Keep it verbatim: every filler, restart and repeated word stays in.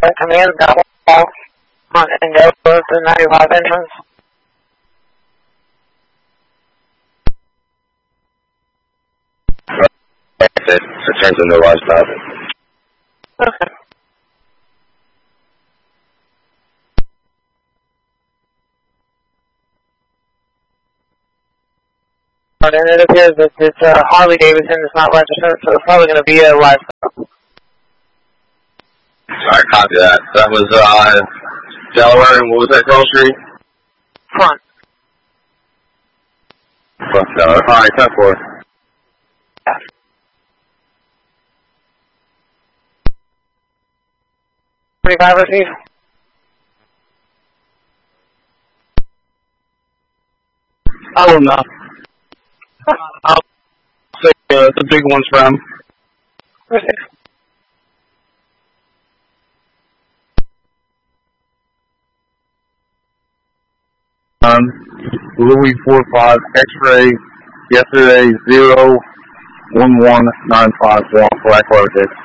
Command got one on and go to the ninety-five entrance. It turns into a large stop. Okay. And it appears that it's uh, Harley Davidson is not registered, so it's probably going to be a live stop. Alright, copy that. That was, uh, Delaware, and what was that, Grove Street? Front. Front Delaware. Alright, ten four. Yeah. twenty-five receive. I don't know. I'll say uh, the big one's from. Receive. Um, Louis four five X-ray yesterday zero one one nine five Black Road.